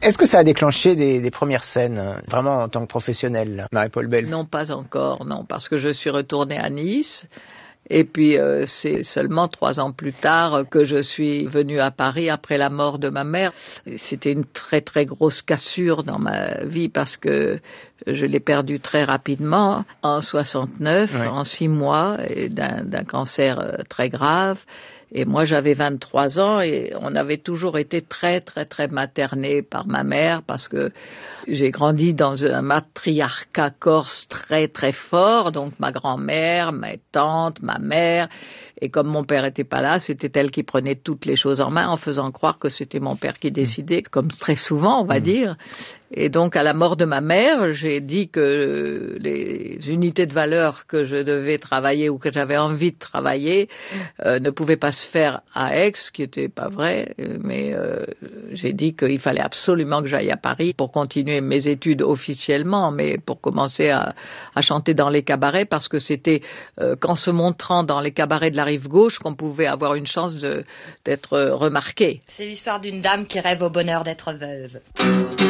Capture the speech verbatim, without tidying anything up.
Est-ce que ça a déclenché des, des premières scènes, vraiment en tant que professionnelle, Marie-Paule Bell? Non, pas encore, non, parce que je suis retournée à Nice. Et puis euh, c'est seulement trois ans plus tard que je suis venue à Paris après la mort de ma mère. C'était une très très grosse cassure dans ma vie parce que je l'ai perdue très rapidement, en soixante-neuf, oui. En six mois, et d'un, d'un cancer très grave. Et moi, j'avais vingt-trois ans et on avait toujours été très, très, très maternés par ma mère parce que j'ai grandi dans un matriarcat corse très, très fort. Donc, ma grand-mère, mes tantes, ma mère. Et comme mon père était pas là, c'était elle qui prenait toutes les choses en main en faisant croire que c'était mon père qui décidait, comme très souvent, on va mmh. dire. Et donc, à la mort de ma mère, j'ai dit que les unités de valeur que je devais travailler ou que j'avais envie de travailler euh, ne pouvaient pas se faire à Aix, ce qui n'était pas vrai. Mais euh, j'ai dit qu'il fallait absolument que j'aille à Paris pour continuer mes études officiellement, mais pour commencer à, à chanter dans les cabarets, parce que c'était euh, qu'en se montrant dans les cabarets de la rive gauche qu'on pouvait avoir une chance de, d'être remarqué. C'est l'histoire d'une dame qui rêve au bonheur d'être veuve.